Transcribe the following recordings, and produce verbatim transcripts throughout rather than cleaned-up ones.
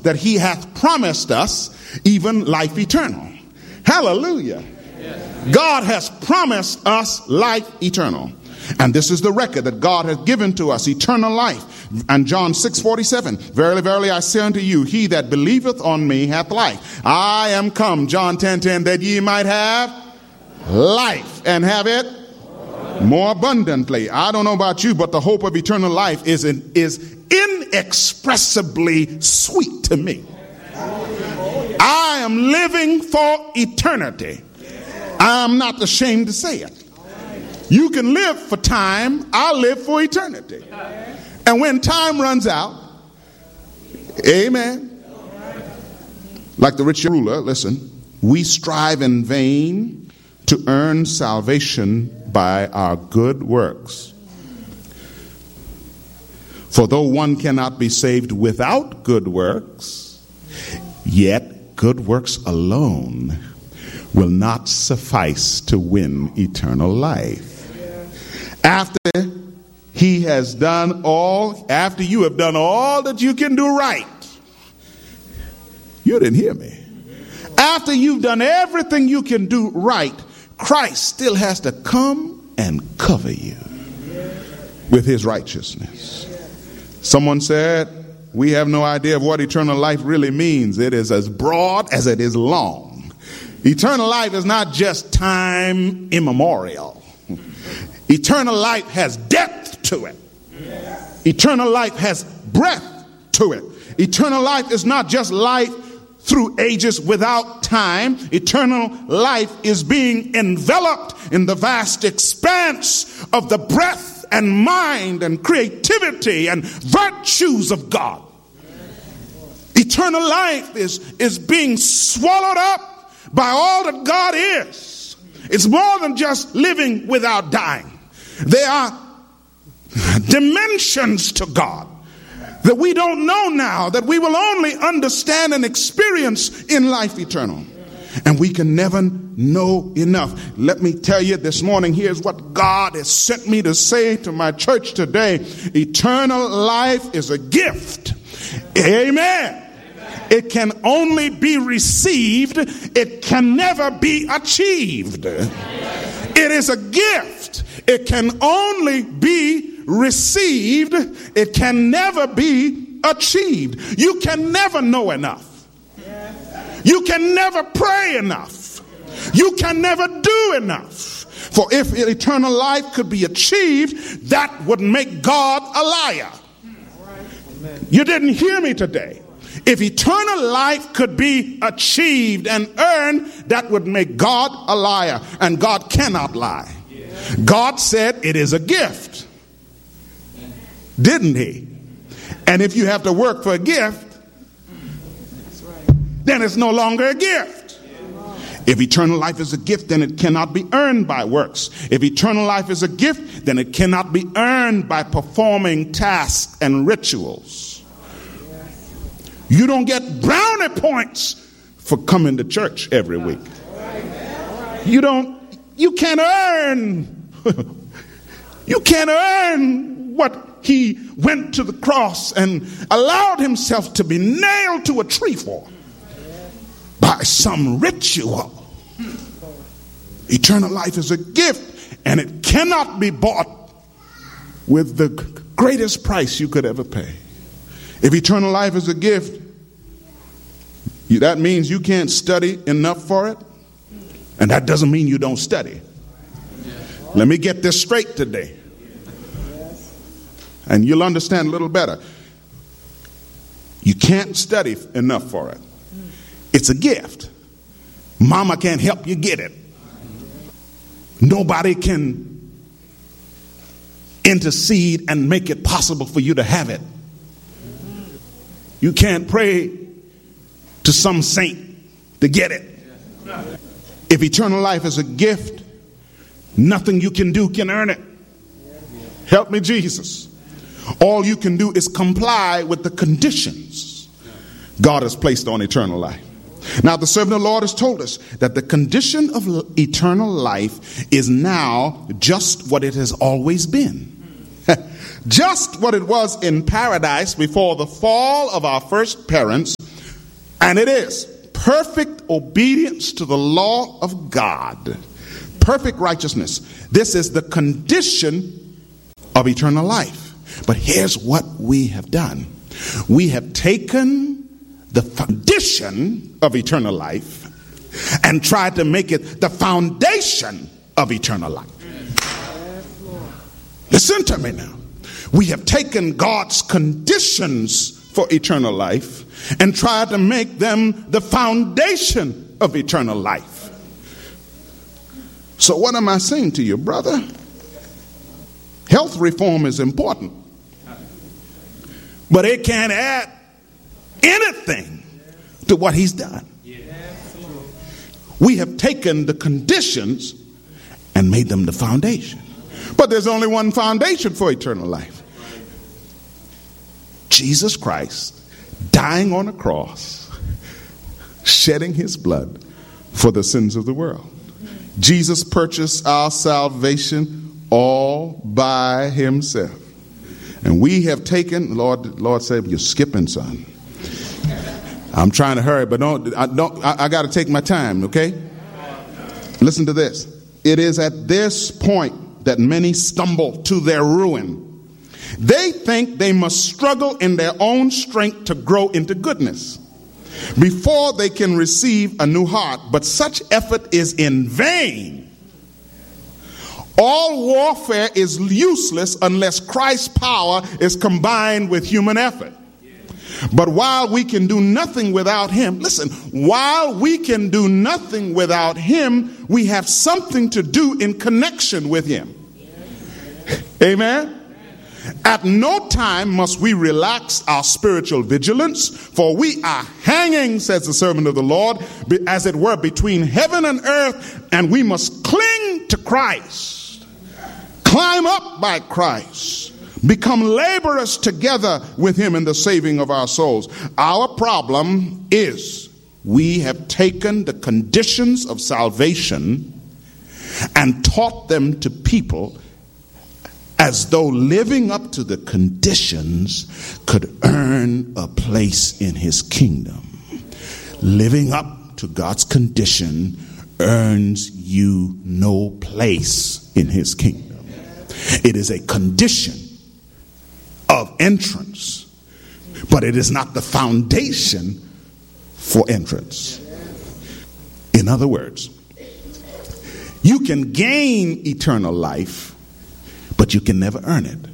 that he hath promised us even life eternal. Hallelujah. God has promised us life eternal. And this is the record that God has given to us, eternal life. And John six forty-seven, verily, verily, I say unto you, he that believeth on me hath life. I am come, John ten ten, that ye might have life and have it more abundantly. I don't know about you, but the hope of eternal life is, in, is inexpressibly sweet to me. I am living for eternity. I'm not ashamed to say it. You can live for time. I'll live for eternity. And when time runs out, amen. Like the rich ruler, listen, we strive in vain to earn salvation by our good works. For though one cannot be saved without good works, yet good works alone will not suffice to win eternal life. After he has done all, after you have done all that you can do right, you didn't hear me. After you've done everything you can do right, Christ still has to come and cover you with his righteousness. Someone said, we have no idea of what eternal life really means. It is as broad as it is long. Eternal life is not just time immemorial. Eternal life has depth to it. Eternal life has breadth to it. Eternal life is not just life through ages without time. Eternal life is being enveloped in the vast expanse of the breath and mind and creativity and virtues of God. Eternal life is, is being swallowed up by all that God is. It's more than just living without dying. There are dimensions to God that we don't know now, that we will only understand and experience in life eternal. And we can never know enough. Let me tell you this morning, here's what God has sent me to say to my church today. Eternal life is a gift. Amen. It can only be received. It can never be achieved. It is a gift. It can only be received. It can never be achieved. You can never know enough. You can never pray enough. You can never do enough. For if eternal life could be achieved, that would make God a liar. You didn't hear me today. If eternal life could be achieved and earned, that would make God a liar. And God cannot lie. God said it is a gift. Didn't he? And if you have to work for a gift, then it's no longer a gift. If eternal life is a gift, then it cannot be earned by works. If eternal life is a gift, then it cannot be earned by performing tasks and rituals. You don't get brownie points for coming to church every week. You don't, you can't earn, you can't earn what he went to the cross and allowed himself to be nailed to a tree for by some ritual. Eternal life is a gift, and it cannot be bought with the greatest price you could ever pay. If eternal life is a gift, that means you can't study enough for it, and that doesn't mean you don't study. Let me get this straight today, and you'll understand a little better. You can't study enough for it. It's a gift. Mama can't help you get it. Nobody can intercede and make it possible for you to have it. You can't pray to some saint to get it. If eternal life is a gift, nothing you can do can earn it. Help me, Jesus. All you can do is comply with the conditions God has placed on eternal life. Now, the servant of the Lord has told us that the condition of eternal life is now just what it has always been. Just what it was in paradise before the fall of our first parents, And it is perfect obedience to the law of God. Perfect righteousness. This is the condition of eternal life. But here's what we have done. We have taken the foundation of eternal life and tried to make it the foundation of eternal life. Listen to me now. We have taken God's conditions for eternal life and tried to make them the foundation of eternal life. So what am I saying to you, brother? Health reform is important, but it can't add anything to what he's done. We have taken the conditions and made them the foundation. But there's only one foundation for eternal life. Jesus Christ dying on a cross, shedding his blood for the sins of the world. Jesus purchased our salvation all by himself. And we have taken, Lord, Lord said, you're skipping, son. I'm trying to hurry, but don't, I don't, I, I got to take my time, okay? Listen to this. It is at this point that many stumble to their ruin. They think they must struggle in their own strength to grow into goodness before they can receive a new heart. But such effort is in vain. All warfare is useless unless Christ's power is combined with human effort. But while we can do nothing without him, listen, while we can do nothing without him, we have something to do in connection with him. Amen? At no time must we relax our spiritual vigilance, for we are hanging, says the servant of the Lord, as it were, between heaven and earth, and we must cling to Christ, climb up by Christ, become laborers together with him in the saving of our souls. Our problem is we have taken the conditions of salvation and taught them to people as though living up to the conditions could earn a place in his kingdom. Living up to God's condition earns you no place in his kingdom. It is a condition of entrance, but it is not the foundation for entrance. In other words, you can gain eternal life, but you can never earn it.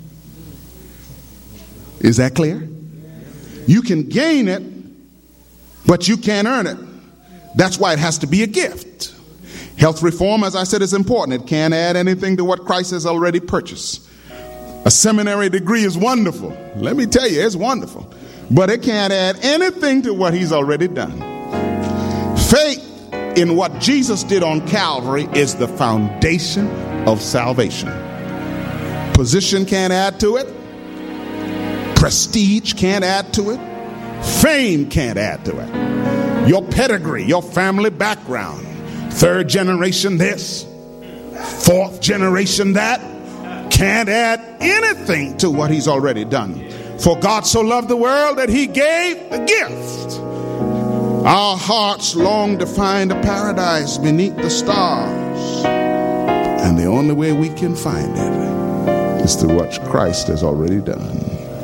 Is that clear? You can gain it, but you can't earn it. That's why it has to be a gift. Health reform, as I said, is important. It can't add anything to what Christ has already purchased. A seminary degree is wonderful. Let me tell you, it's wonderful. But it can't add anything to what he's already done. Faith in what Jesus did on Calvary is the foundation of salvation. Position can't add to it. Prestige can't add to it. Fame can't add to it. Your pedigree, your family background, third generation this, fourth generation that, can't add anything to what he's already done. For God so loved the world that he gave a gift. Our hearts long to find a paradise beneath the stars. And the only way we can find it is through what Christ has already done.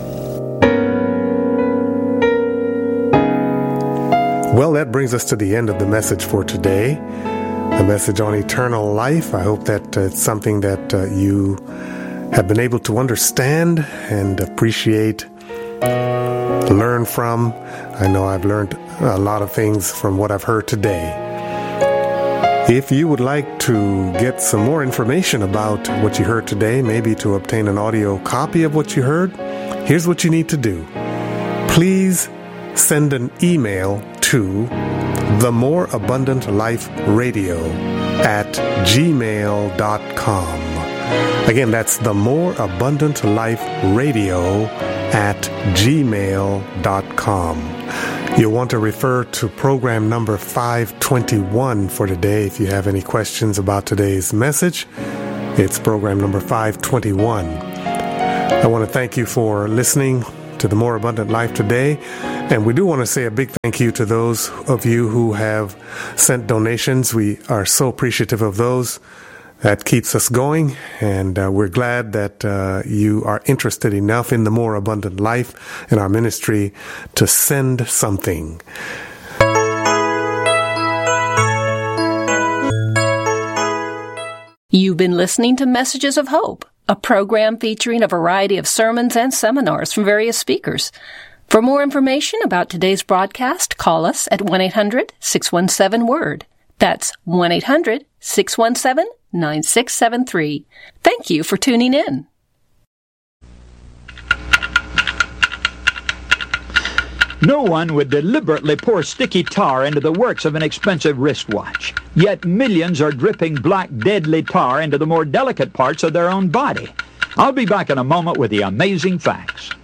Well, that brings us to the end of the message for today. The message on eternal life. I hope that uh, it's something that uh, you have been able to understand and appreciate, learn from. I know I've learned a lot of things from what I've heard today. If you would like to get some more information about what you heard today, maybe to obtain an audio copy of what you heard, here's what you need to do. Please send an email to the More Abundant Life Radio at gmail dot com. Again, that's the More Abundant Life Radio at gmail dot com. You'll want to refer to program number five twenty-one for today if you have any questions about today's message. It's program number five twenty-one. I want to thank you for listening to the More Abundant Life today. And we do want to say a big thank you to those of you who have sent donations. We are so appreciative of those. That keeps us going, and uh, we're glad that uh, you are interested enough in the more abundant life in our ministry to send something. You've been listening to Messages of Hope, a program featuring a variety of sermons and seminars from various speakers. For more information about today's broadcast, call us at one eight hundred six one seven word. That's one eight hundred six one seven nine six seven three. Thank you for tuning in. No one would deliberately pour sticky tar into the works of an expensive wristwatch. Yet millions are dripping black, deadly tar into the more delicate parts of their own body. I'll be back in a moment with the amazing facts.